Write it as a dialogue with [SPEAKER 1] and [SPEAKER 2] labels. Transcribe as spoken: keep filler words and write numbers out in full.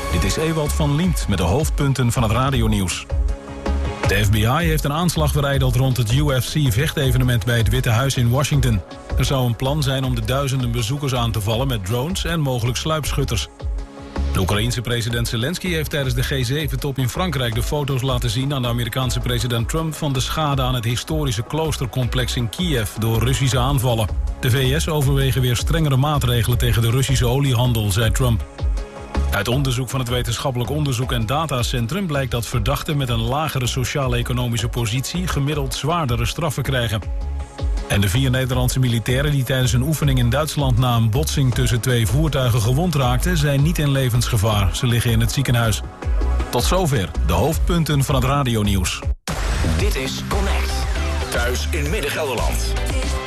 [SPEAKER 1] Dit is Ewald van Liemt met de hoofdpunten van het radionieuws. De F B I heeft een aanslag bereideld rond het U F C-vechtevenement bij het Witte Huis in Washington. Er zou een plan zijn om de duizenden bezoekers aan te vallen met drones en mogelijk sluipschutters. De Oekraïense president Zelensky heeft tijdens de G zeven top in Frankrijk de foto's laten zien aan de Amerikaanse president Trump van de schade aan het historische kloostercomplex in Kiev door Russische aanvallen. De V S overwegen weer strengere maatregelen tegen de Russische oliehandel, zei Trump. Uit onderzoek van het Wetenschappelijk Onderzoek en Datacentrum blijkt dat verdachten met een lagere sociaal-economische positie gemiddeld zwaardere straffen krijgen. En de vier Nederlandse militairen die tijdens een oefening in Duitsland na een botsing tussen twee voertuigen gewond raakten, zijn niet in levensgevaar. Ze liggen in het ziekenhuis. Tot zover de hoofdpunten van het radionieuws.
[SPEAKER 2] Dit is Connect. Thuis in Midden-Gelderland.